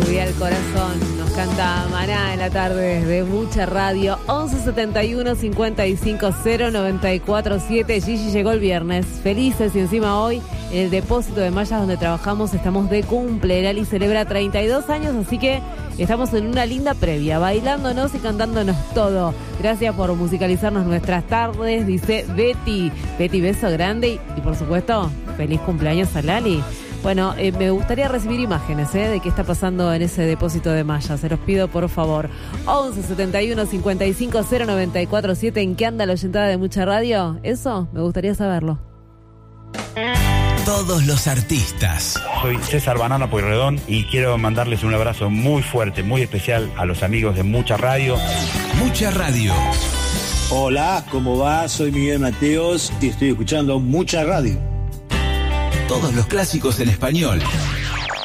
subía el corazón. Nos canta Maná en la tarde desde Mucha Radio. 1171 55 0947. Gigi llegó el viernes. Felices y encima hoy en el depósito de mallas donde trabajamos estamos de cumple. Lali celebra 32 años, así que estamos en una linda previa, bailándonos y cantándonos todo. Gracias por musicalizarnos nuestras tardes, dice Betty. Betty, beso grande y por supuesto, feliz cumpleaños a Lali. Bueno, me gustaría recibir imágenes de qué está pasando en ese depósito de mallas. Se los pido, por favor. 1171 55 0947. ¿En qué anda la oyentada de Mucha Radio? Eso, me gustaría saberlo. Todos los artistas. Soy César Banana Pueyrredón y quiero mandarles un abrazo muy fuerte, muy especial a los amigos de Mucha Radio. Mucha Radio. Hola, ¿cómo va? Soy Miguel Mateos y estoy escuchando Mucha Radio. Todos los clásicos en español.